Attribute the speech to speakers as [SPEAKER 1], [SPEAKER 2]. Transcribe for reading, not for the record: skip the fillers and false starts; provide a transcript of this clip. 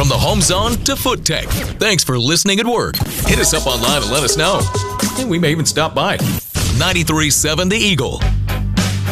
[SPEAKER 1] From the home zone to foot tech. Thanks for listening at work. Hit us up online and let us know. And we may even stop by. 93.7 The Eagle.